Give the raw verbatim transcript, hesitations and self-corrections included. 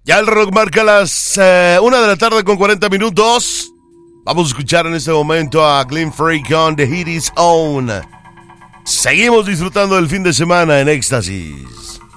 Ya el reloj marca las eh, una de la tarde con cuarenta minutos. Vamos a escuchar en este momento a Glenn Frey con The Heat Is On. Seguimos disfrutando del fin de semana en éxtasis.